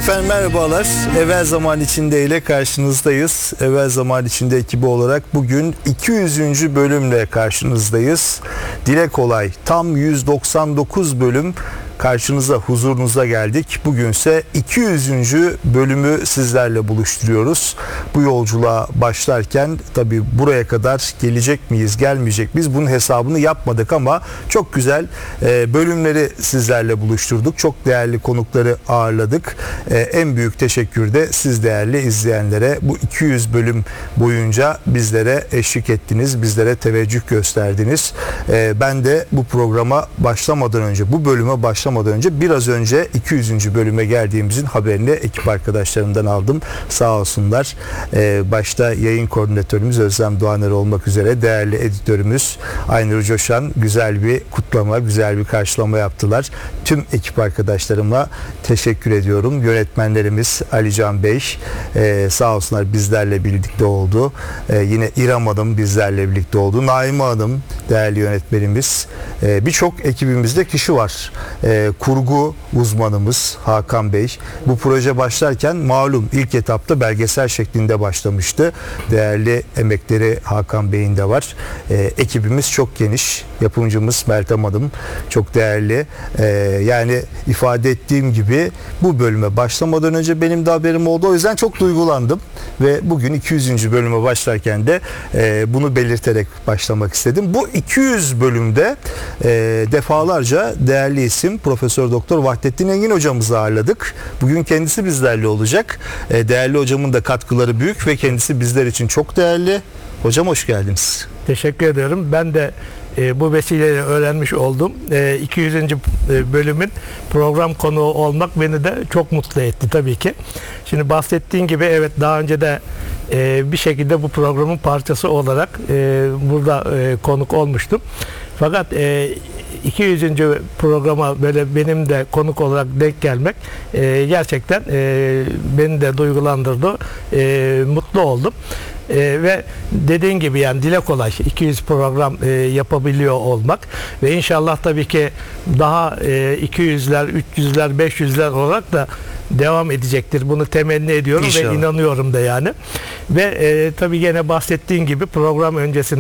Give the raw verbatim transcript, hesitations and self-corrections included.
Efendim merhabalar. Evvel Zaman İçinde ile karşınızdayız. Evvel Zaman İçinde ekibi olarak bugün iki yüzüncü bölümle karşınızdayız. Dile kolay tam yüz doksan dokuz bölüm karşınıza, huzurunuza geldik. Bugünse iki yüzüncü bölümü sizlerle buluşturuyoruz. Bu yolculuğa başlarken tabii buraya kadar gelecek miyiz, gelmeyecek miyiz? Bunun hesabını yapmadık ama çok güzel bölümleri sizlerle buluşturduk. Çok değerli konukları ağırladık. En büyük teşekkür de siz değerli izleyenlere. Bu iki yüz bölüm boyunca bizlere eşlik ettiniz, bizlere teveccüh gösterdiniz. Ben de bu programa başlamadan önce, bu bölüme başlamadan önce biraz önce iki yüzüncü bölüme geldiğimizin haberini ekip arkadaşlarımdan aldım. Sağ olsunlar. Ee, başta yayın koordinatörümüz Özlem Doğaner olmak üzere değerli editörümüz Aynur Coşan güzel bir kutlama, güzel bir karşılama yaptılar. Tüm ekip arkadaşlarıma teşekkür ediyorum. Yönetmenlerimiz Ali Can Bey e, sağ olsunlar bizlerle birlikte oldu. E, yine İrem Hanım bizlerle birlikte oldu. Naime Hanım değerli yönetmenimiz. E, Birçok ekibimizde kişi var. E, kurgu uzmanımız Hakan Bey. Bu proje başlarken malum ilk etapta belgesel şeklinde başlamıştı. Değerli emekleri Hakan Bey'in de var. E, ekibimiz çok geniş. Yapımcımız Meltem Hanım çok değerli. E, yani ifade ettiğim gibi bu bölüme başlamadan önce benim de haberim oldu. O yüzden çok duygulandım ve bugün iki yüzüncü bölüme başlarken de e, bunu belirterek başlamak istedim. Bu iki yüz bölümde e, defalarca değerli isim Profesör Doktor Vahdettin Engin hocamızı ağırladık. Bugün kendisi bizlerle olacak. E, değerli hocamın da katkıları büyük ve kendisi bizler için çok değerli. Hocam hoş geldiniz. Teşekkür ediyorum. Ben de e, bu vesileyle öğrenmiş oldum. E, iki yüzüncü bölümün program konuğu olmak beni de çok mutlu etti tabii ki. Şimdi bahsettiğin gibi evet daha önce de e, bir şekilde bu programın parçası olarak e, burada e, konuk olmuştum. Fakat e, iki yüzüncü programa böyle benim de konuk olarak denk gelmek e, gerçekten e, beni de duygulandırdı. E, mutlu oldum. Ee, ve dediğin gibi yani dile kolay iki yüz program e, yapabiliyor olmak ve inşallah tabii ki daha e, iki yüzler, üç yüzler, beş yüzler olarak da devam edecektir. Bunu temenni ediyorum İnşallah. Ve inanıyorum da yani. Ve e, tabii gene bahsettiğin gibi program öncesinde